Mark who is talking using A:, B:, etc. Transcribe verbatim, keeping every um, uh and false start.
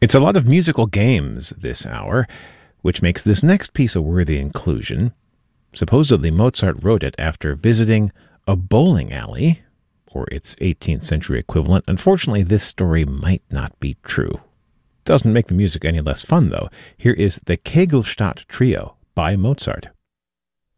A: It's a lot of musical games this hour, which makes this next piece a worthy inclusion. Supposedly, Mozart wrote it after visiting a bowling alley, or its eighteenth century equivalent. Unfortunately, this story might not be true. Doesn't make the music any less fun, though. Here is the Kegelstadt Trio by Mozart.